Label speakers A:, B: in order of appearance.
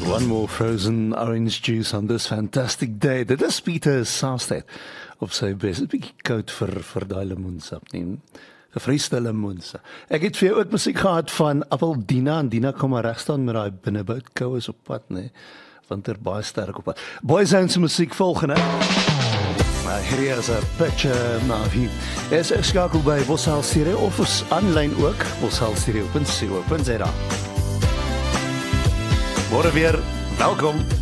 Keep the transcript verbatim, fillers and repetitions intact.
A: One more frozen orange juice on this fantastic day. Dit is Pieter Saarstedt op sy bes. Dit is 'n bietjie koud vir, vir die lemoensap nie. Gevriesde lemoensap. Ek het vir jou ook musiek gehad van Appel-Dina, en Dina kom maar reg staan met daai binnebout koues op pad, nee. Want er baie sterk op pad. Boyzone se musiek volgende. Maar hier is 'n picture of him. Is ek skakel by Boshal Stereo of ons aanlyn ook, boshal stereo punt co punt za. Môre weer, welkom.